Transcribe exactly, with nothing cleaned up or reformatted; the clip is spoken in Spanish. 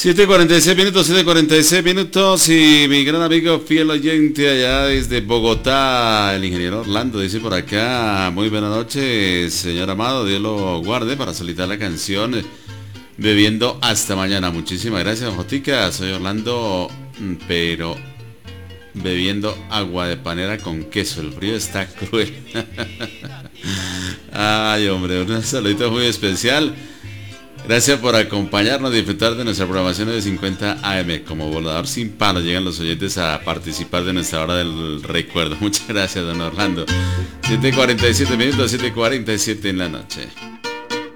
siete cuarenta y seis minutos, siete cuarenta y seis minutos y mi gran amigo fiel oyente allá desde Bogotá, el ingeniero Orlando, dice por acá, muy buena noche, señor amado, Dios lo guarde para solicitar la canción Bebiendo hasta mañana. Muchísimas gracias, Jotica, soy Orlando, pero bebiendo agua de panera con queso, el frío está cruel. Ay, hombre, un saludito muy especial. Gracias por acompañarnos y disfrutar de nuestra programación de cincuenta A M. Como volador sin palo llegan los oyentes a participar de nuestra hora del recuerdo. Muchas gracias, don Orlando. siete cuarenta y siete minutos, siete cuarenta y siete en la noche.